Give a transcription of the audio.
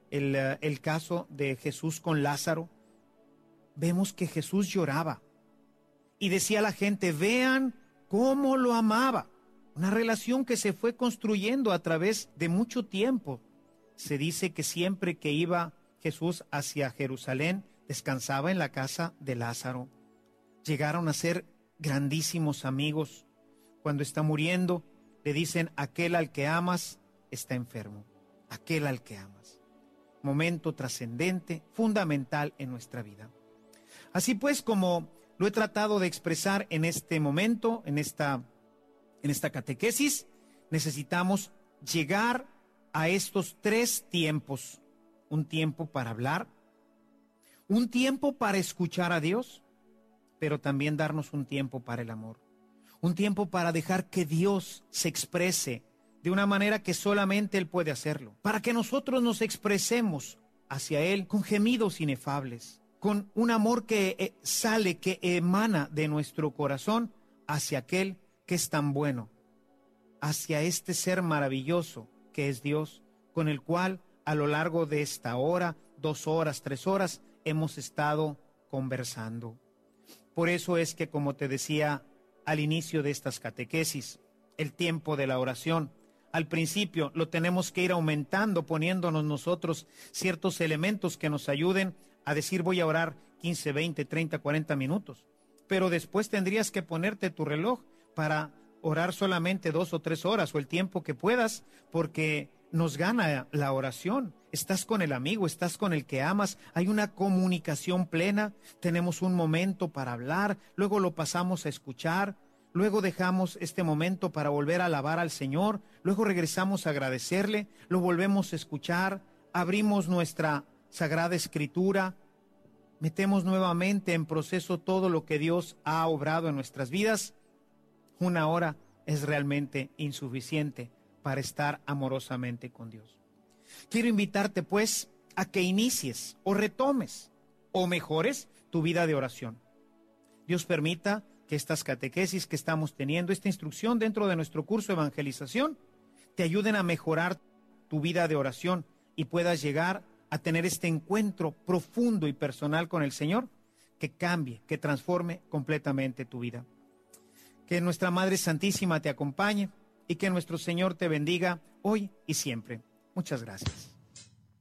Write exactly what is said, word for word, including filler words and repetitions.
el, el caso de Jesús con Lázaro, vemos que Jesús lloraba y decía a la gente, vean cómo lo amaba. Una relación que se fue construyendo a través de mucho tiempo. Se dice que siempre que iba Jesús hacia Jerusalén, descansaba en la casa de Lázaro. Llegaron a ser grandísimos amigos. Cuando está muriendo, le dicen, aquel al que amas está enfermo. Aquel al que amas. Momento trascendente, fundamental en nuestra vida. Así pues, como lo he tratado de expresar en este momento, en esta, en esta catequesis, necesitamos llegar a estos tres tiempos. Un tiempo para hablar, un tiempo para escuchar a Dios, pero también darnos un tiempo para el amor. Un tiempo para dejar que Dios se exprese de una manera que solamente Él puede hacerlo. Para que nosotros nos expresemos hacia Él con gemidos inefables, con un amor que eh, sale, que emana de nuestro corazón hacia aquel que es tan bueno, hacia este ser maravilloso que es Dios, con el cual a lo largo de esta hora, dos horas, tres horas, hemos estado conversando. Por eso es que, como te decía al inicio de estas catequesis, el tiempo de la oración, al principio lo tenemos que ir aumentando, poniéndonos nosotros ciertos elementos que nos ayuden a decir voy a orar quince, veinte, treinta, cuarenta minutos. Pero después tendrías que ponerte tu reloj para orar solamente dos o tres horas o el tiempo que puedas, porque nos gana la oración. Estás con el amigo, estás con el que amas, hay una comunicación plena, tenemos un momento para hablar, luego lo pasamos a escuchar, luego dejamos este momento para volver a alabar al Señor, luego regresamos a agradecerle, lo volvemos a escuchar, abrimos nuestra Sagrada Escritura, metemos nuevamente en proceso todo lo que Dios ha obrado en nuestras vidas. Una hora es realmente insuficiente para estar amorosamente con Dios. Quiero invitarte pues a que inicies o retomes o mejores tu vida de oración. Dios permita que estas catequesis que estamos teniendo, esta instrucción dentro de nuestro curso de evangelización, te ayuden a mejorar tu vida de oración y puedas llegar a tener este encuentro profundo y personal con el Señor que cambie, que transforme completamente tu vida. Que nuestra Madre Santísima te acompañe y que nuestro Señor te bendiga hoy y siempre. Muchas gracias.